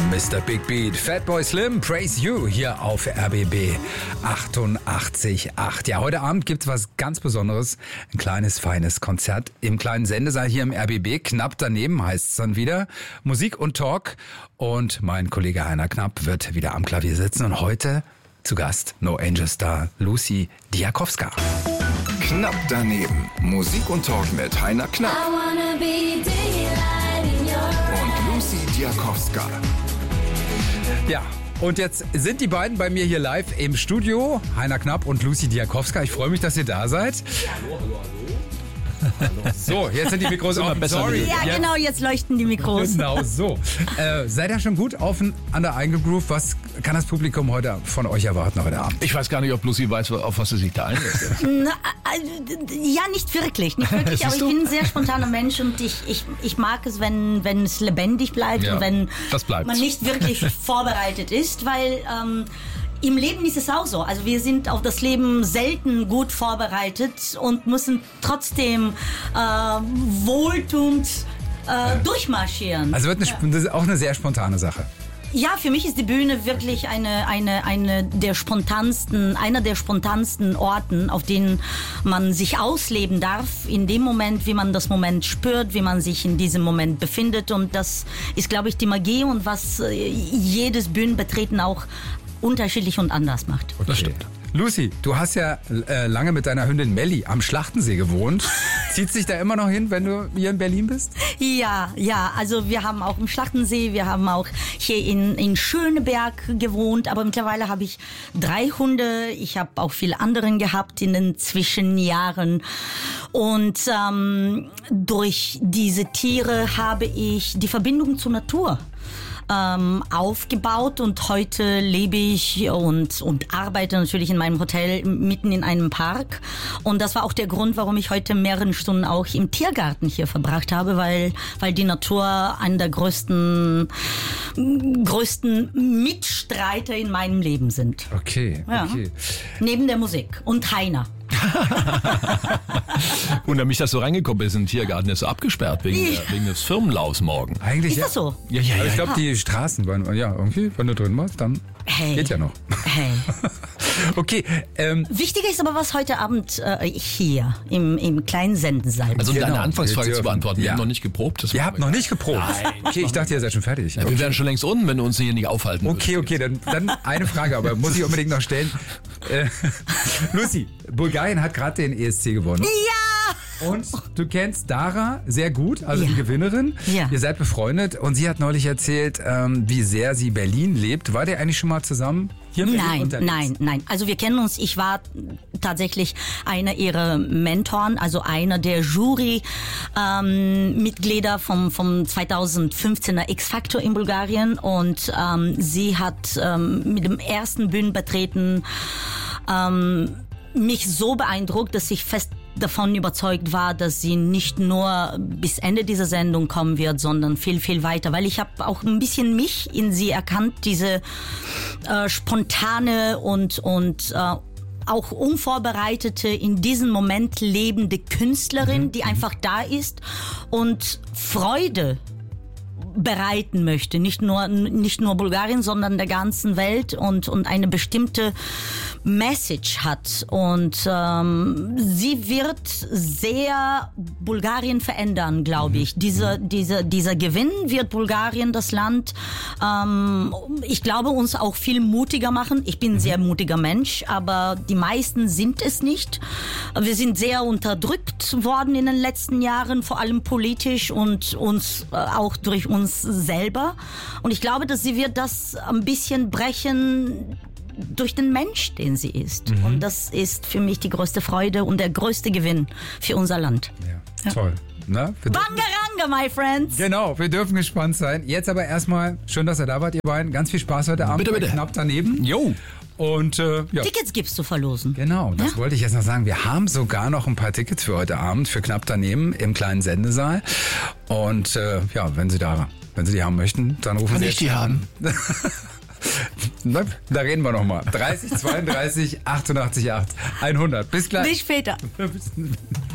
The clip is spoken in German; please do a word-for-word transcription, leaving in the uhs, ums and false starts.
Mister Big Beat, Fatboy Slim, Praise You hier auf R B B achtundachtzig Komma acht. Ja, heute Abend gibt's was ganz Besonderes. Ein kleines, feines Konzert im kleinen Sendesaal hier im R B B. Knapp daneben heißt's dann wieder. Musik und Talk. Und mein Kollege Heiner Knapp wird wieder am Klavier sitzen. Und heute zu Gast No Angel Star Lucy Diakowska. Knapp daneben. Musik und Talk mit Heiner Knapp und Lucy Diakowska. Ja, und jetzt sind die beiden bei mir hier live im Studio. Heiner Knapp und Lucy Diakowska. Ich freue mich, dass ihr da seid. Hallo, hallo, hallo. So, jetzt sind die Mikros offen. Sorry. Ja, jetzt. Genau, jetzt leuchten die Mikros. Genau, so. Äh, seid ihr schon gut aufeinander eingegroovt? Was kann das Publikum heute von euch erwarten heute Abend? Ich weiß gar nicht, ob Lucy weiß, auf was sie sich da einlässt. Na, also, ja, nicht wirklich. Nicht wirklich, aber ich bin ein sehr spontaner Mensch und ich, ich, ich mag es, wenn, wenn es lebendig bleibt Ja, und wenn das bleibt. man nicht wirklich vorbereitet ist, weil ähm, im Leben ist es auch so. Also wir sind auf das Leben selten gut vorbereitet und müssen trotzdem äh, wohltuend äh, durchmarschieren. Also wird eine, Sp- das ist auch eine sehr spontane Sache. Ja, für mich ist die Bühne wirklich eine, eine, eine der spontansten, einer der spontansten Orten, auf denen man sich ausleben darf, in dem Moment, wie man das Moment spürt, wie man sich in diesem Moment befindet. Und das ist, glaube ich, die Magie und was äh, jedes Bühnenbetreten auch unterschiedlich und anders macht. Okay. Das stimmt. Lucy, du hast ja äh, lange mit deiner Hündin Melli am Schlachtensee gewohnt. Zieht sich da immer noch hin, wenn du hier in Berlin bist? Ja, ja, also wir haben auch im Schlachtensee, wir haben auch hier in, in Schöneberg gewohnt, aber mittlerweile habe ich drei Hunde, ich habe auch viele anderen gehabt in den Zwischenjahren und ähm, durch diese Tiere habe ich die Verbindung zur Natur Ähm, aufgebaut und heute lebe ich und, und arbeite natürlich in meinem Hotel mitten in einem Park und das war auch der Grund, warum ich heute mehrere Stunden auch im Tiergarten hier verbracht habe, weil, weil die Natur einer der größten, größten Mitstreiter in meinem Leben sind. Okay, Ja. okay. Neben der Musik und Heiner. Wundert mich, dass du reingekommen bist in den Tiergarten. Der ist so abgesperrt wegen, der, wegen des Firmenlaufs morgen. Eigentlich Ist ja. das so? Ja, ja, Aber ja. ich glaube, die Straßenbahn, ja, irgendwie, wenn du drin warst, dann Hey. geht ja noch. Hey. Okay, ähm, Wichtiger ist aber, was heute Abend äh, hier im, im kleinen Sendensaal. Also um Genau. deine Anfangsfrage Wir zu dürfen- beantworten, wir ja. haben noch nicht geprobt. Das ihr war- habt noch nicht geprobt. Okay, ich dachte, ihr seid schon fertig. Ja, wir wären schon längst unten, wenn du uns hier nicht aufhalten Okay, okay, dann, dann eine Frage, aber muss ich unbedingt noch stellen. Äh, Lucy, Bulgarien hat gerade den E S C gewonnen. Ja! Und du kennst Dara sehr gut, also Ja. die Gewinnerin. Ja. Ihr seid befreundet und sie hat neulich erzählt, ähm, wie sehr sie Berlin lebt. War der eigentlich schon mal zusammen hier in Berlin Nein, unterwegs? nein, nein. Also wir kennen uns. Ich war tatsächlich einer ihrer Mentoren, also einer der Jury-Mitglieder ähm, vom, vom zweitausendfünfzehner X-Factor in Bulgarien. Und ähm, sie hat ähm, mit dem ersten Bühnenbetreten ähm, mich so beeindruckt, dass ich fest davon überzeugt war, dass sie nicht nur bis Ende dieser Sendung kommen wird, sondern viel, viel weiter. Weil ich habe auch ein bisschen mich in sie erkannt, diese äh, spontane und, und äh, auch unvorbereitete, in diesem Moment lebende Künstlerin, die einfach da ist und Freude bereiten möchte. Nicht nur, nicht nur Bulgarien, sondern der ganzen Welt und, und eine bestimmte Message hat. Und ähm, sie wird sehr Bulgarien verändern, glaube ich. Dieser, dieser, dieser Gewinn wird Bulgarien, das Land, ähm, ich glaube, uns auch viel mutiger machen. Ich bin ein sehr mutiger Mensch, aber die meisten sind es nicht. Wir sind sehr unterdrückt worden in den letzten Jahren, vor allem politisch und uns äh, auch durch uns selber. Und ich glaube, dass sie wird das ein bisschen brechen durch den Mensch, den sie ist. Mhm. Und das ist für mich die größte Freude und der größte Gewinn für unser Land. Ja, ja. Toll. Na, wir dürfen- Bangaranga, my friends! Genau, wir dürfen gespannt sein. Jetzt aber erstmal, schön, dass ihr da wart, ihr beiden. Ganz viel Spaß heute Abend. Bitte, bitte. Knapp daneben. Jo. Und äh, ja. Tickets gibt's zu verlosen. Genau, das Ja? wollte ich jetzt noch sagen. Wir haben sogar noch ein paar Tickets für heute Abend, für Knapp daneben im kleinen Sendesaal. Und äh, ja, wenn Sie da, wenn Sie die haben möchten, dann rufen Kann Sie ich jetzt die an. Na, da reden wir nochmal. dreißig zweiunddreißig achtundachtzig acht hundert. Bis gleich. Bis später. Bis-